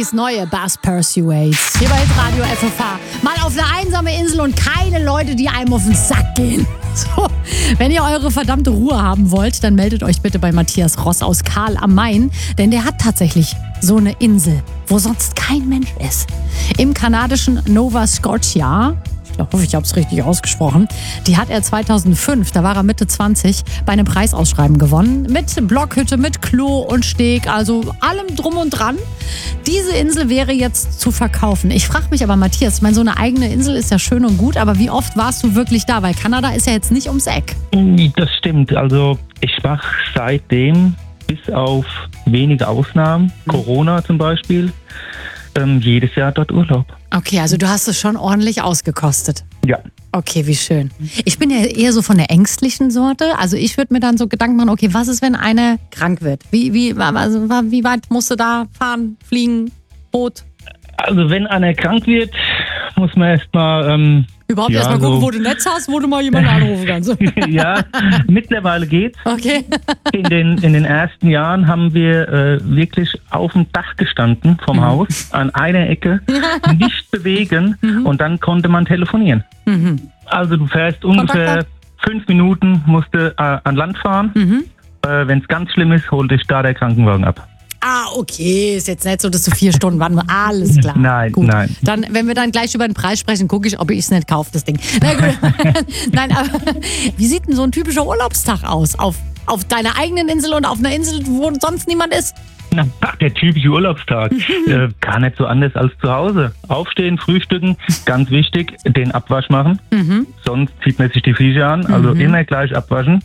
Bonnys neue Bass Pursuades. Hier bei Radio FFH. Mal auf eine einsame Insel und keine Leute, die einem auf den Sack gehen. So, wenn ihr eure verdammte Ruhe haben wollt, dann meldet euch bitte bei Matthias Ross aus Karl am Main. Denn der hat tatsächlich so eine Insel, wo sonst kein Mensch ist. Im kanadischen Nova Scotia. Ich hoffe, ich habe es richtig ausgesprochen. Die hat er 2005, da war er Mitte 20, bei einem Preisausschreiben gewonnen. Mit Blockhütte, mit Klo und Steg, also allem drum und dran. Diese Insel wäre jetzt zu verkaufen. Ich frage mich aber, Matthias, ich meine, so eine eigene Insel ist ja schön und gut, aber wie oft warst du wirklich da? Weil Kanada ist ja jetzt nicht ums Eck. Das stimmt. Also ich mache seitdem, bis auf wenige Ausnahmen, Corona zum Beispiel, jedes Jahr dort Urlaub. Okay, also du hast es schon ordentlich ausgekostet. Ja. Okay, wie schön. Ich bin ja eher so von der ängstlichen Sorte. Also ich würde mir dann so Gedanken machen, okay, was ist, wenn eine krank wird? Wie weit musst du da fahren, fliegen, Boot? Also wenn einer krank wird, muss man erstmal... Überhaupt erstmal gucken, wo du Netz hast, wo du mal jemanden anrufen kannst. Ja, mittlerweile geht's. Okay. In den ersten Jahren haben wir wirklich auf dem Dach gestanden vom Haus, an einer Ecke, nicht bewegen und dann konnte man telefonieren. Also du fährst ungefähr 5 Minuten, musst du an Land fahren. Wenn es ganz schlimm ist, holt dich da der Krankenwagen ab. Ah, okay. Ist jetzt nicht so, dass du 4 Stunden warten musst. Alles klar. Nein, gut. nein. Dann, wenn wir dann gleich über den Preis sprechen, gucke ich, ob ich es nicht kaufe, das Ding. Na gut. Nein, aber wie sieht denn so ein typischer Urlaubstag aus? Auf deiner eigenen Insel und auf einer Insel, wo sonst niemand ist? Na, der typische Urlaubstag. Gar nicht so anders als zu Hause. Aufstehen, frühstücken, ganz wichtig, den Abwasch machen. Sonst zieht man sich die Viecher an. Also immer gleich abwaschen.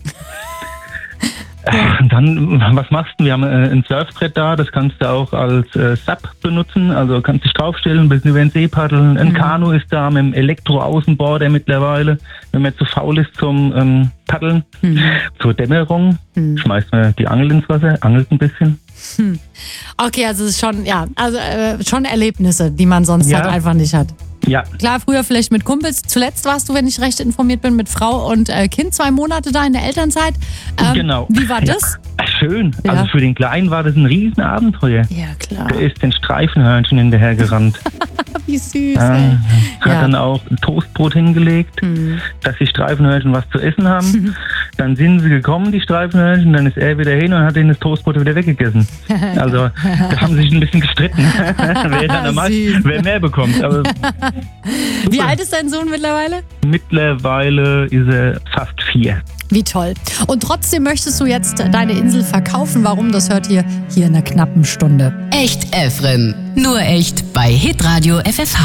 Und dann, was machst du? Wir haben ein Surfbrett da, das kannst du auch als SUP benutzen, also kannst dich draufstellen, ein bisschen über den See paddeln. Ein Kanu ist da mit einem Elektro-Außenborder mittlerweile, wenn man zu faul ist zum Paddeln. Zur Dämmerung schmeißt man die Angel ins Wasser, angelt ein bisschen. Okay, also es ist schon, schon Erlebnisse, die man sonst halt einfach nicht hat. Ja. Klar, früher vielleicht mit Kumpels. Zuletzt warst du, wenn ich recht informiert bin, mit Frau und Kind 2 Monate da in der Elternzeit. Genau. Wie war das? Ja, schön. Ja. Also für den Kleinen war das ein Riesenabenteuer. Ja, klar. Der ist den Streifenhörnchen hinterher gerannt. Wie süß, ey. Hat dann auch ein Toastbrot hingelegt, dass die Streifenhörnchen was zu essen haben. Dann sind sie gekommen, die Streifenhörnchen, dann ist er wieder hin und hat ihnen das Toastbrot wieder weggegessen. Also da haben sie sich ein bisschen gestritten, wer mehr bekommt. Aber wie alt ist dein Sohn mittlerweile? Mittlerweile ist er fast 4. Wie toll. Und trotzdem möchtest du jetzt deine Insel verkaufen. Warum? Das hört ihr hier in einer knappen Stunde. Echt Efren. Nur echt bei Hitradio FFH.